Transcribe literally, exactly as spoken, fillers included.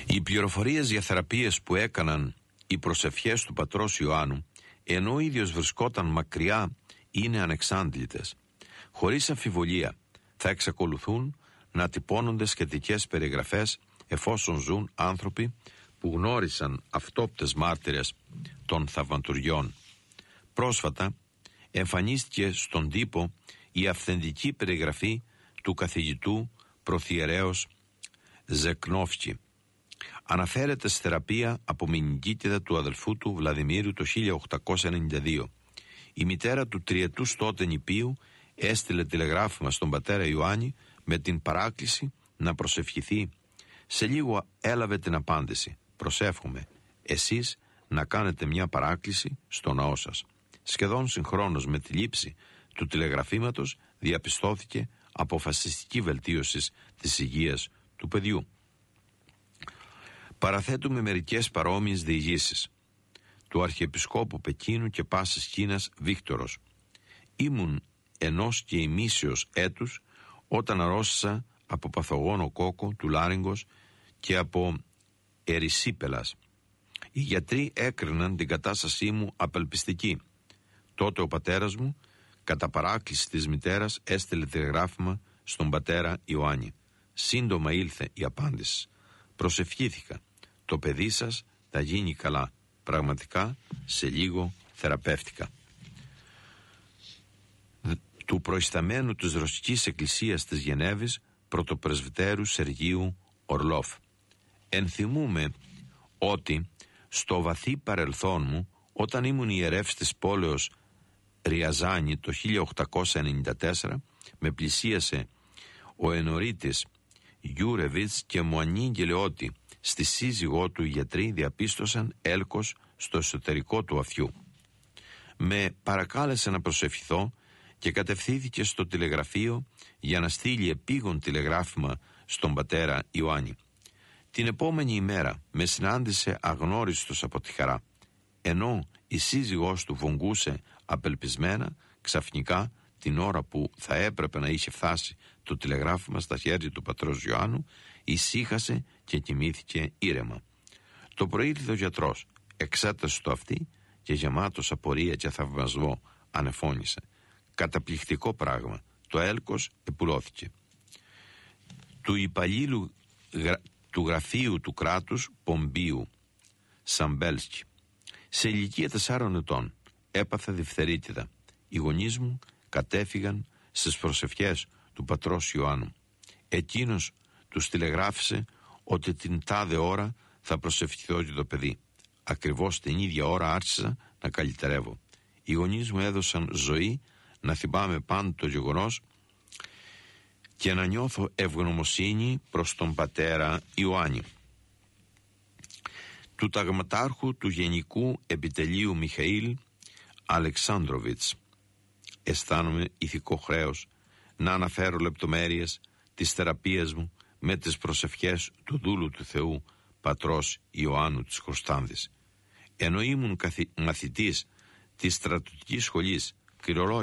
Οι πληροφορίες για θεραπείες που έκαναν οι προσευχές του πατρός Ιωάννου, ενώ ο ίδιος βρισκόταν μακριά, είναι ανεξάντλητες. Χωρίς αμφιβολία θα εξακολουθούν να τυπώνονται σχετικές περιγραφές εφόσον ζουν άνθρωποι που γνώρισαν αυτόπτες μάρτυρες των θαυματουργιών. Πρόσφατα εμφανίστηκε στον τύπο η αυθεντική περιγραφή του καθηγητού Προθιερέως Ζεκνόφσκι. Αναφέρεται στη θεραπεία από μηνυκίτιδα του αδελφού του Βλαδιμίρου το χίλια οκτακόσια ενενήντα δύο. Η μητέρα του τριετούς τότε νηπίου έστειλε τηλεγράφημα στον πατέρα Ιωάννη με την παράκληση να προσευχηθεί. Σε λίγο έλαβε την απάντηση: «Προσεύχομαι εσείς να κάνετε μια παράκληση στο ναό σας». Σχεδόν συγχρόνως με τη λήψη του τηλεγραφήματος διαπιστώθηκε αποφασιστική βελτίωση της υγείας του παιδιού. Παραθέτουμε μερικές παρόμοιες διηγήσεις του Αρχιεπισκόπου Πεκίνου και πάσης Κίνας Βίκτορος. «Ήμουν ενός και ημίσεως έτους όταν αρρώστησα από παθογόνο κόκο του λάριγκος και από ερυσίπελας. Οι γιατροί έκριναν την κατάστασή μου απελπιστική. Τότε ο πατέρας μου, κατά παράκληση της μητέρας, έστειλε τηλεγράφημα στον πατέρα Ιωάννη. Σύντομα ήλθε η απάντηση. Προσευχήθηκα. Το παιδί σας θα γίνει καλά. Πραγματικά σε λίγο θεραπεύτηκα». Του προϊσταμένου της Ρωσικής Εκκλησίας της Γενέβης, πρωτοπρεσβυτέρου Σεργίου Ορλόφ. «Ενθυμούμε ότι στο βαθύ παρελθόν μου, όταν ήμουν ιερεύς της πόλεως Ριαζάνη το χίλια οκτακόσια ενενήντα τέσσερα, με πλησίασε ο ενορίτης Γιούρεβιτς και μου ανήγγειλε ότι στη σύζυγό του οι γιατροί διαπίστωσαν έλκος στο εσωτερικό του αφιού. Με παρακάλεσε να προσευχηθώ και κατευθύνθηκε στο τηλεγραφείο για να στείλει επίγον τηλεγράφημα στον πατέρα Ιωάννη. Την επόμενη ημέρα με συνάντησε αγνώριστος από τη χαρά. Ενώ η σύζυγός του βογγούσε απελπισμένα, ξαφνικά την ώρα που θα έπρεπε να είχε φτάσει το τηλεγράφημα στα χέρια του πατρός Ιωάννου, ησύχασε και κοιμήθηκε ήρεμα. Το πρωί ήρθε ο γιατρός, εξέτασε το αυτί και γεμάτος απορία και θαυμασμό ανεφώνησε: «Καταπληκτικό πράγμα, το έλκος επουλώθηκε». Του υπαλλήλου γρα... του γραφείου του κράτους Πομπίου Σαμπέλσκι. Σε ηλικία τεσσάρων ετών έπαθα διφθερίτιδα. Οι γονείς μου κατέφυγαν στις προσευχές του πατρός Ιωάννου. Εκείνος τους τηλεγράφησε ότι την τάδε ώρα θα προσευχηθώ για το παιδί. Ακριβώς την ίδια ώρα άρχισα να καλυτερεύω. Οι γονείς μου έδωσαν ζωή να θυμάμαι πάντα το γεγονός και να νιώθω ευγνωμοσύνη προς τον πατέρα Ιωάννη. Του ταγματάρχου του Γενικού Επιτελείου Μιχαήλ Αλεξάνδροβιτς. Αισθάνομαι ηθικό χρέος να αναφέρω λεπτομέρειες της θεραπείας μου με τις προσευχές του δούλου του Θεού πατρός Ιωάννου της Κωνστάνδης. Ενώ ήμουν καθη... μαθητής της στρατιωτικής σχολής